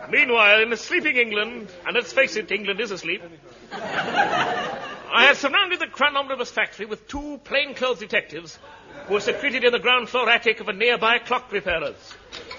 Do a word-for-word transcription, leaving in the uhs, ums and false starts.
Meanwhile, in a sleeping England, and let's face it, England is asleep, I had surrounded the Crown Omnibus factory with two plainclothes detectives who were secreted in the ground floor attic of a nearby clock repairer's.